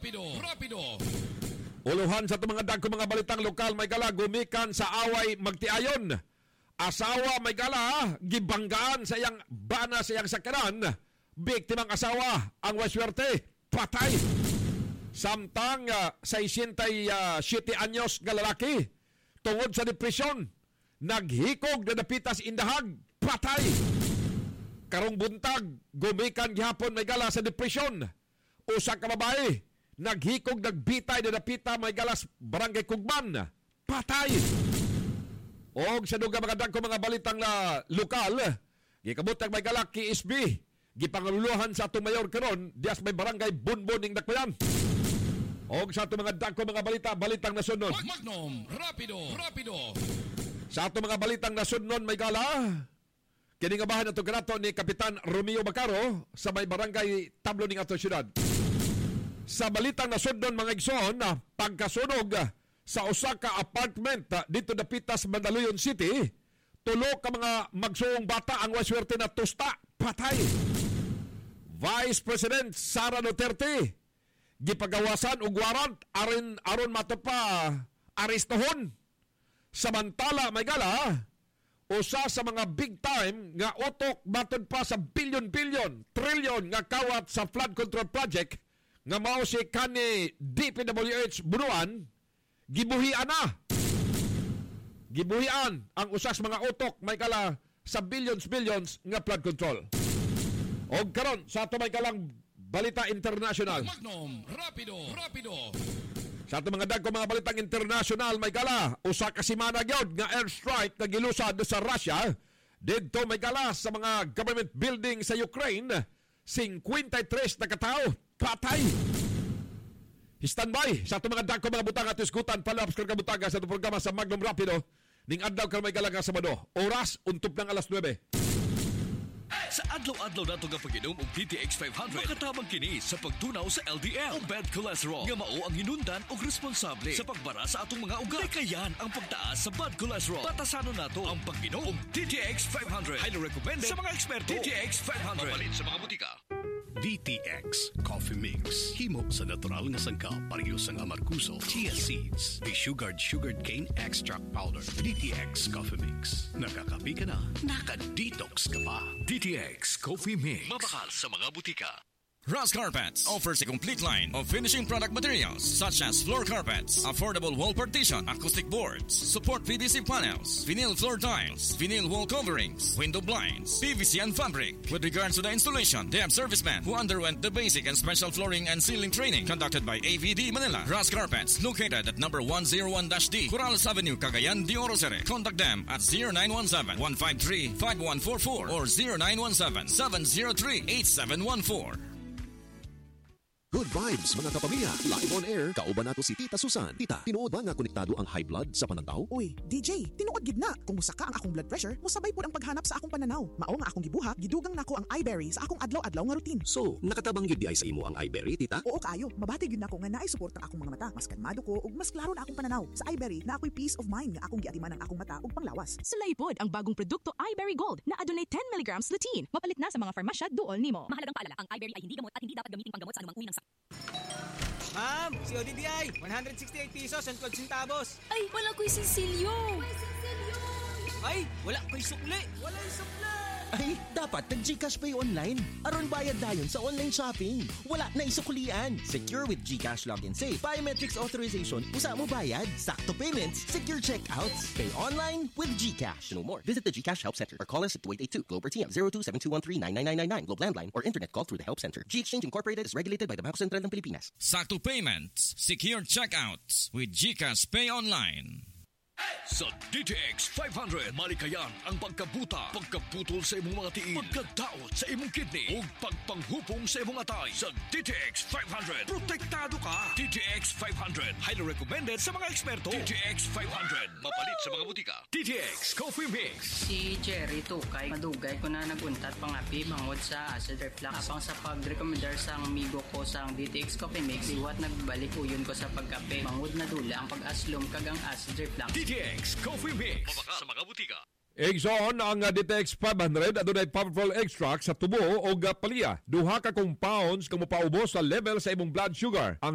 Rapido. Uluhan sa mga dagko mga balitang lokal may gala gumikan sa away magtiayon. Asawa may gala gibanggaan sa iyang bana sa iyang sakyanan. Biktimang asawa ang waswerte patay. Samtang 67 anyos nga lalaki tungod sa depresyon naghikog na napitas indahag patay. Karong buntag gumikan gihapon may gala sa depresyon. Usa ka babae naghikog nagbitay na napita may galas barangay Kugman patay. Og sa dugang mga dagko mga balitang na lokal gikabutang may galak KSB gipangululuhan sa atong mayor karon dias may barangay Bunbon ning Dakbayan. Og sa atong mga dagko mga balitang nasunod. Magnum Rapido. Sa atong mga balitang nasunod may gala kini nga bahan atong kanato ni Kapitan Romeo Macaro sa may barangay Tablo ning atong syudad. Sa balitang nasudnon mga igsoon na pagkasunog sa usa ka apartment dito dapita sa Mandaluyong City, tulo ka mga magsuong bata ang waswerte na tusta, patay. Vice President Sara Duterte gipagawasan og warrant aron matupa arestohon. Samantala may gala usa sa mga big time nga utok baton pa sa bilyon-bilyon, trilyon nga kawat sa flood control project nga mao si kani DPWH Bunuan, gibuhian ang usas mga utok may kala sa billions nga flood control. O karon sa ato may kalang balita international. Magnum Rapido. Sa ato mga dagko mga balitang international may kala usa ka semana gyud nga airstrike na gilusad sa Russia didto may kala sa mga government building sa Ukraine. 53 na katao patay. Standby sa ato mga dagko mga butang at isgutan palabs kang kabutaga sa ato programa sa Magnum Rapido ning adlaw karon may galaga Sabado. Oras untop ng alas 9. Sa adlaw-adlaw nato nga pag-inom og DTX 500, makatabang kini sa pagtunaw sa LDL o bad cholesterol nga mao ang hinundan og responsable sa pagbara sa atong mga ugat. Kayan ang pagtaas sa bad cholesterol. Batasanon nato ang pag-inom og DTX 500. Highly recommended sa mga eksperto. DTX 500. Mapalit sa mga butika. DTX Coffee Mix. Himo sa natural nga sangkap, parehas ang amarkuso, chia seeds, sugared cane extract powder. DTX Coffee Mix. Nakakapi ka na, naka-detox ka pa. DTX Coffee Mix. Mabakal sa mga butika. Ross Carpets offers a complete line of finishing product materials such as floor carpets, affordable wall partition, acoustic boards, support PVC panels, vinyl floor tiles, vinyl wall coverings, window blinds, PVC and fabric. With regards to the installation, they have servicemen who underwent the basic and special flooring and ceiling training conducted by AVD Manila. Ross Carpets, located at number 101-D, Corrales Avenue, Cagayan de Oro City. Contact them at 0917-153-5144 or 0917-703-8714. Good vibes mga kapamilya. Live on air, kauban nato si Tita Susan. Tita, tinuod ba nga konektado ang high blood sa pananaw? Uy, DJ, tinuod gid na. Kung musaka ang akong blood pressure, musabay pud ang paghanap sa akong pananaw. Mao nga akong gibuhat, gidugang nako ang iBerry sa akong adlaw-adlaw nga routine. So, nakatabang gyud di ay sa imo ang iBerry, Tita? Oo kayo, mabati gyud nako nga naay support ang akong mga mata. Mas kalmado ko ug mas klaro na akong pananaw. Sa iBerry na ako'y peace of mind nga akong giatiman ang akong mata ug panglawas. Sulay pod ang bagong produkto iBerry Gold na adunay 10 mg lutein. Mapalit na sa mga farmasya duol nimo. Mahalagang paalala, ang iBerry ay hindi gamot at hindi dapat gamitin panggamot sa anumang uri ng sakit. Ma'am, si ODDI, 168 pesos and 12 centavos. Ay, wala ko'y sinsilyo. Ay, wala ko'y sukli. Wala yung sukli. Ay, dapat nag-GCash Pay online. Aron bayad dayon sa online shopping. Wala na isuklian. Secure with GCash Login Safe. Biometrics authorization. Usa mo bayad. Sakto payments. Secure checkouts. Pay online with GCash. To know more, visit the GCash Help Center or call us at 2882 Globe TM 0272139999 Globe Landline or internet call through the Help Center. G-Exchange Incorporated is regulated by the Bangko Sentral ng Pilipinas. Sakto payments. Secure checkouts with GCash Pay online. Sa DTX 500, malikayan ang pagkabuta, pagkaputol sa imong mga tiil, pagkadaot sa imong kidney, ug pagpanghupong sa imong atay. Sa DTX 500, protektado ka. DTX 500, highly recommended sa mga eksperto. DTX 500, mapalit sa mga butika. DTX Coffee Mix. Si Jerry Tukay, madugay ko na naguntat pangapi bangod sa acid reflux. Apang sa pag-recommendar sa amigo ko sa DTX Coffee Mix, iwat nagbalik uyon ko sa pagkape. Bangod na dula ang pag-aslom kagang acid reflux. DTX Coffee Mix. Mabaka sa mga butika. Igsoon ang DTX 500 adunay powerful extract sa tubo o paliya. Duha ka compounds kung mapaubos sa level sa imong blood sugar. Ang